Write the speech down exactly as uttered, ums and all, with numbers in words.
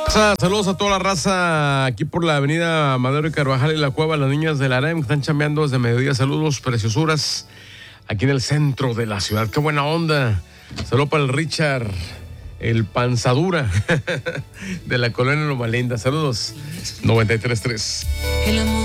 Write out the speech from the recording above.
Saludos a toda la raza aquí por la avenida Madero y Carvajal y la Cueva, las niñas del Arem que están chambeando desde mediodía. Saludos, preciosuras, aquí en el centro de la ciudad. Qué buena onda. Saludos para el Richard, el panzadura de la colonia Loma Linda. Saludos, noventa y tres punto tres.